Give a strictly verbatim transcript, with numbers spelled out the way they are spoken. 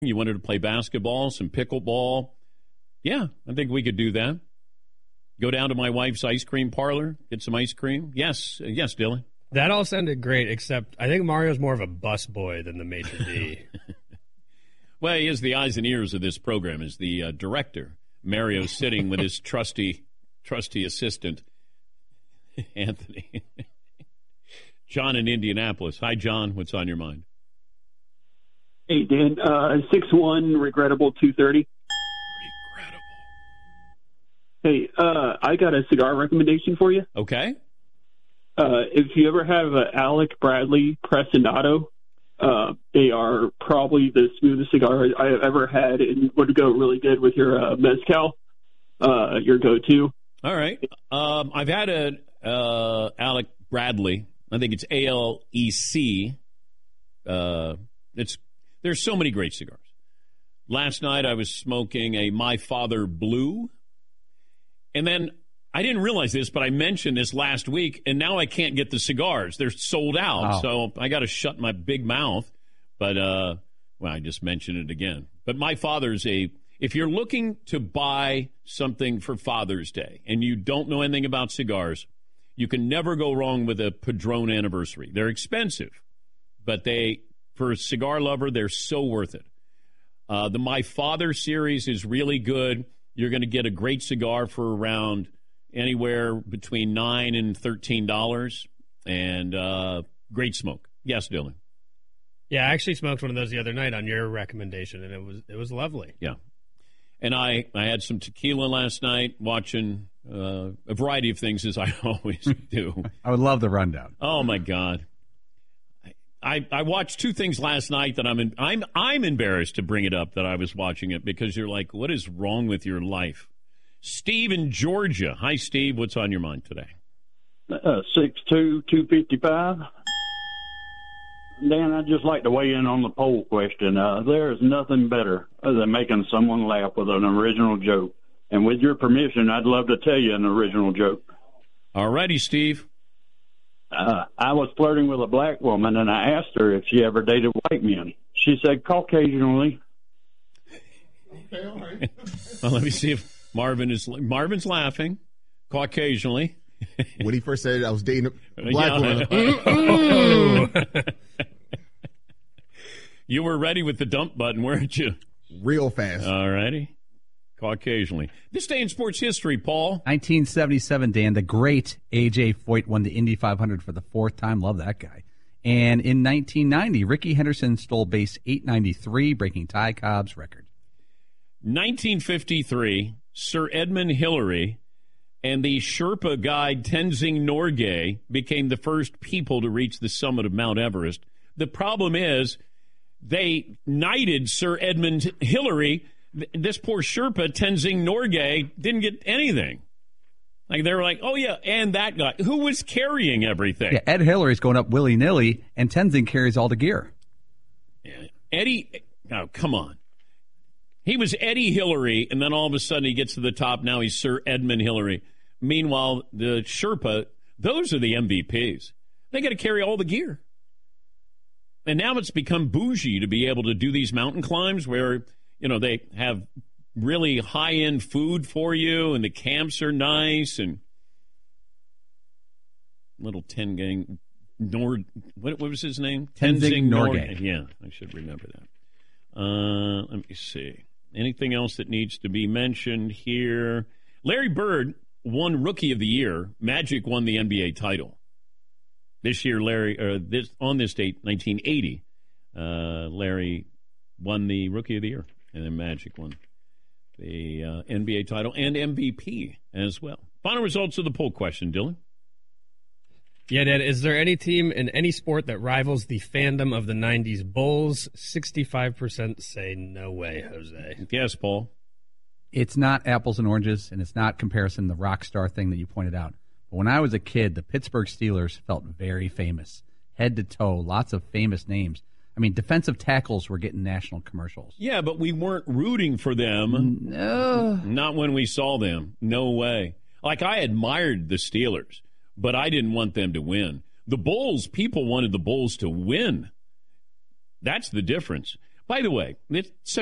You wanted to play basketball, some pickleball. Yeah, I think we could do that. Go down to my wife's ice cream parlor, get some ice cream. Yes, yes, Dylan. That all sounded great, except I think Mario's more of a bus boy than the maitre d'. Well, he is the eyes and ears of this program, is the uh, director. Mario's sitting with his trusty, trusty assistant, Anthony. John in Indianapolis. Hi, John. What's on your mind? Hey, Dan. Uh, six one, regrettable two thirty. Regrettable. Hey, uh, I got a cigar recommendation for you. Okay. Uh, if you ever have uh, Alec Bradley Prestinato, uh, they are probably the smoothest cigar I've ever had and would go really good with your uh, mezcal, uh, your go-to. All right. Um, I've had a uh, Alec Bradley. I think it's A L E C. Uh, it's there's so many great cigars. Last night I was smoking a My Father Blue, and then I didn't realize this, but I mentioned this last week, and now I can't get the cigars. They're sold out, oh. So I got to shut my big mouth. But, uh, well, I just mentioned it again. But My Father's a, if you're looking to buy something for Father's Day and you don't know anything about cigars, you can never go wrong with a Padron Anniversary. They're expensive, but they, for a cigar lover, they're so worth it. Uh, the My Father series is really good. You're going to get a great cigar for around anywhere between nine and thirteen dollars, and uh, great smoke. Yes, Dylan. Yeah, I actually smoked one of those the other night on your recommendation, and it was it was lovely. Yeah, and I I had some tequila last night, watching uh, a variety of things as I always do. I would love the rundown. Oh my God, I I watched two things last night that I'm in, I'm I'm embarrassed to bring it up that I was watching it because you're like, what is wrong with your life? Steve in Georgia. Hi, Steve. What's on your mind today? Uh, six two, two fifty-five. Dan, I'd just like to weigh in on the poll question. Uh, there is nothing better than making someone laugh with an original joke. And with your permission, I'd love to tell you an original joke. All righty, Steve. Uh, I was flirting with a black woman, and I asked her if she ever dated white men. She said, Caucasianally. Okay, all right. Well, let me see if Marvin is Marvin's laughing, Caucasianally. When he first said I was dating a black woman. You were ready with the dump button, weren't you? Real fast. All righty. Caucasianally. This day in sports history, Paul. nineteen seventy-seven, Dan, the great A J Foyt won the Indy five hundred for the fourth time. Love that guy. And in nineteen ninety, Ricky Henderson stole base eight ninety-three, breaking Ty Cobb's record. nineteen fifty-three, Sir Edmund Hillary and the Sherpa guide Tenzing Norgay became the first people to reach the summit of Mount Everest. The problem is they knighted Sir Edmund Hillary. This poor Sherpa, Tenzing Norgay, didn't get anything. Like they were like, oh, yeah, and that guy. Who was carrying everything? Yeah, Ed Hillary's going up willy-nilly, and Tenzing carries all the gear. Yeah. Eddie, oh, come on. He was Eddie Hillary, and then all of a sudden he gets to the top. Now he's Sir Edmund Hillary. Meanwhile, the Sherpa, those are the M V Ps. They got to carry all the gear. And now it's become bougie to be able to do these mountain climbs where, you know, they have really high-end food for you, and the camps are nice, and little Tenzing Nord, what, what was his name? Tenzing Norgay. Yeah, I should remember that. Uh, let me see. Anything else that needs to be mentioned here? Larry Bird won Rookie of the Year. Magic won the N B A title. This year, Larry, uh, this on this date, nineteen eighty, uh, Larry won the Rookie of the Year, and then Magic won the uh, N B A title and M V P as well. Final results of the poll question, Dylan. Yeah, Dad, is there any team in any sport that rivals the fandom of the nineties Bulls? sixty-five percent say no way, Jose. Yes, Paul. It's not apples and oranges, and it's not comparison, the rock star thing that you pointed out. But when I was a kid, the Pittsburgh Steelers felt very famous, head to toe, lots of famous names. I mean, defensive tackles were getting national commercials. Yeah, but we weren't rooting for them. No. Not when we saw them. No way. Like, I admired the Steelers, but I didn't want them to win. The Bulls, people wanted the Bulls to win. That's the difference. By the way, it's